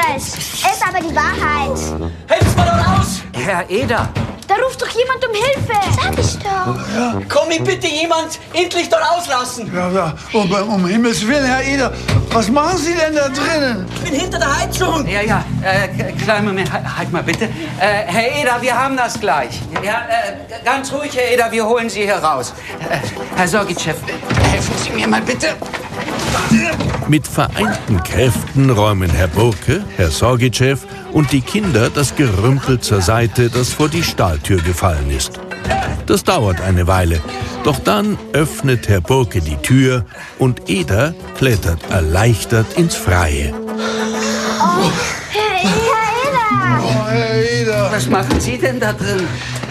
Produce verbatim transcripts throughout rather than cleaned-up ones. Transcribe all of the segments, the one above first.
falsch. Es ist aber die Wahrheit. Helft mir doch raus! Herr Eder! Da ruft doch jemand um Hilfe. Sag ich doch. Ja. Komm mich bitte jemand endlich dort rauslassen. Ja, ja. Um, um Himmels Willen, Herr Eder, was machen Sie denn da drinnen? Ich bin hinter der Heizung. Ja, ja, äh, kleinen Moment, halt, halt mal bitte. Äh, Herr Eder, wir haben das gleich. Ja, äh, ganz ruhig, Herr Eder, wir holen Sie hier raus. Äh, Herr Sorgitschew, helfen Sie mir mal bitte. Mit vereinten Kräften räumen Herr Burke, Herr Sorgitschew und die Kinder das Gerümpel zur Seite, das vor die Stahltür gefallen ist. Das dauert eine Weile, doch dann öffnet Herr Burke die Tür und Eder klettert erleichtert ins Freie. Oh, Herr, Herr Eder! Oh, Herr Eder! Was machen Sie denn da drin?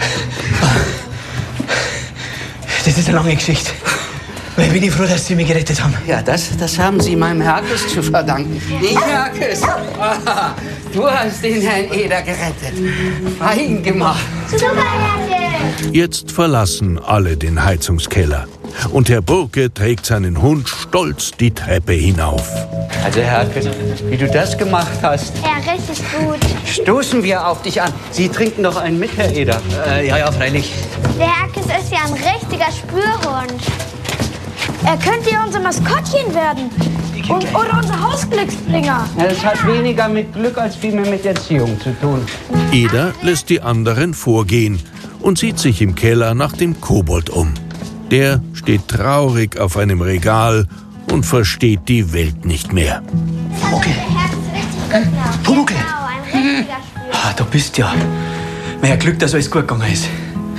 Das ist eine lange Geschichte. Ich bin ich froh, dass Sie mich gerettet haben. Ja, das, das haben Sie meinem Herkes zu verdanken. Ich, Herkes, ah, du hast den Herrn Eder gerettet. Fein gemacht. Super, Herrchen! Jetzt verlassen alle den Heizungskeller. Und Herr Burke trägt seinen Hund stolz die Treppe hinauf. Also, Herkes, wie du das gemacht hast, Ja, richtig gut. stoßen wir auf dich an. Sie trinken doch einen mit, Herr Eder. Äh, ja, ja, freilich. Der Herkes ist ja ein richtiger Spürhund. Er könnte ja unser Maskottchen werden. Und, oder unser Hausglücksbringer. Ja, das hat weniger mit Glück als vielmehr mit Erziehung zu tun. Eder lässt die anderen vorgehen und sieht sich im Keller nach dem Kobold um. Der steht traurig auf einem Regal und versteht die Welt nicht mehr. Pumuckl. Der Herkes richtig gut. Pumuckl. Genau, ein richtiger Spürhund. Ah, du bist ja. Mein Glück, dass alles gut gegangen ist.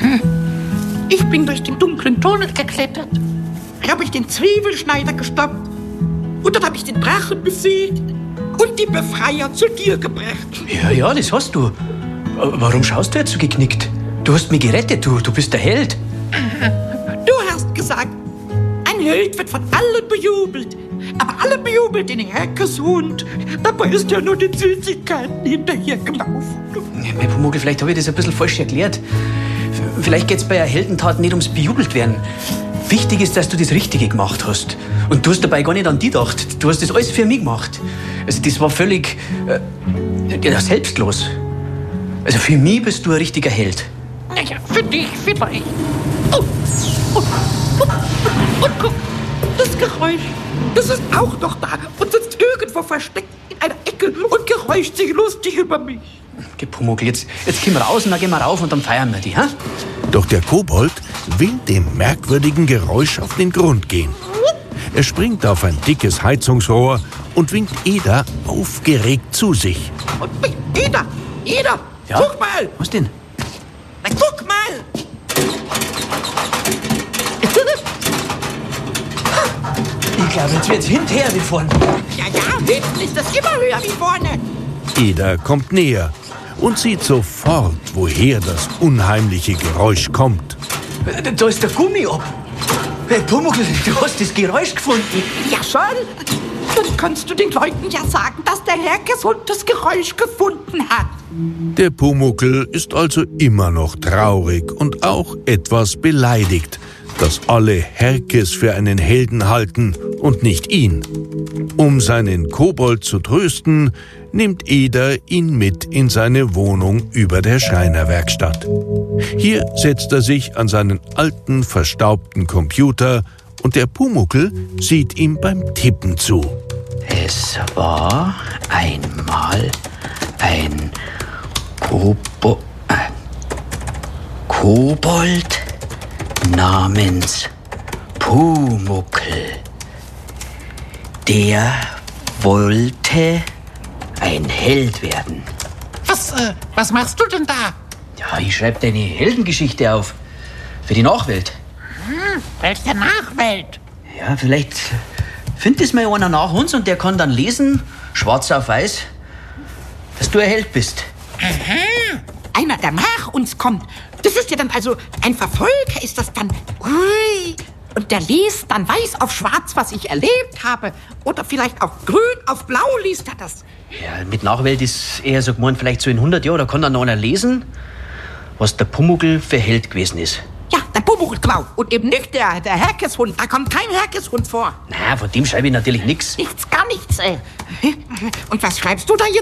Ich bin durch den dunklen Tunnel geklettert. Da habe ich den Zwiebelschneider gestoppt. Und dann habe ich den Drachen besiegt und die Befreier zu dir gebracht. Ja, ja, das hast du. Warum schaust du jetzt so geknickt? Du hast mich gerettet, du, du bist der Held. Du hast gesagt, ein Held wird von allen bejubelt. Aber alle bejubeln den Herkeshund. Dabei ist er nur den Süßigkeiten hinterhergelaufen. Ja, mein Pumuckl, vielleicht habe ich das ein bisschen falsch erklärt. Vielleicht geht es bei einer Heldentat nicht ums bejubelt werden. Wichtig ist, dass du das Richtige gemacht hast. Und du hast dabei gar nicht an dich gedacht. Du hast das alles für mich gemacht. Also das war völlig äh, ja, selbstlos. Also für mich bist du ein richtiger Held. Naja, für dich vielleicht. Oh, oh, oh, und guck, das Geräusch, das ist auch noch da und sitzt irgendwo versteckt in einer Ecke und geräuscht sich lustig über mich. Geh, Pumuckl, jetzt, jetzt gehen wir raus und dann gehen wir rauf und dann feiern wir die, ha? Doch der Kobold will dem merkwürdigen Geräusch auf den Grund gehen. Er springt auf ein dickes Heizungsrohr und winkt Eder aufgeregt zu sich. Und Eder, Eder, Ja? guck mal, Was denn? na, guck mal. Ich glaube, jetzt wird's hinterher wie vorne. Ja, ja, hinten ist das immer höher wie vorne. Eder kommt näher und sieht sofort, woher das unheimliche Geräusch kommt. Da ist der Gummi ab. Hey, Pumuckl, du hast das Geräusch gefunden. Ja, schon. Dann kannst du den Leuten ja sagen, dass der Herkeshund das Geräusch gefunden hat. Der Pumuckl ist also immer noch traurig und auch etwas beleidigt, dass alle Herkes für einen Helden halten und nicht ihn. Um seinen Kobold zu trösten, nimmt Eder ihn mit in seine Wohnung über der Schreinerwerkstatt. Hier setzt er sich an seinen alten, verstaubten Computer und der Pumuckl sieht ihm beim Tippen zu. Es war einmal ein Kobo äh, Kobold namens Pumuckl. Der wollte ein Held werden. Was, äh, was machst du denn da? Ja, ich schreibe deine Heldengeschichte auf. Für die Nachwelt. Hm, welche Nachwelt? Ja, vielleicht findet es mal einer nach uns und der kann dann lesen, schwarz auf weiß, dass du ein Held bist. Aha, einer, der nach uns kommt. Das ist ja dann also ein Verfolger, ist das dann? Ui. Und der liest dann weiß auf schwarz, was ich erlebt habe. Oder vielleicht auf grün, auf blau liest er das. Ja, mit Nachwelt ist eher so gemeint, vielleicht so in hundert Jahren, da kann dann noch einer lesen, was der Pumuckl für Held gewesen ist. Ja, der Pumuckl, genau. Und eben nicht der, der Herkeshund. Da kommt kein Herkeshund vor. Na, von dem schreibe ich natürlich nichts. Nichts, gar nichts, ey. Und was schreibst du da jetzt?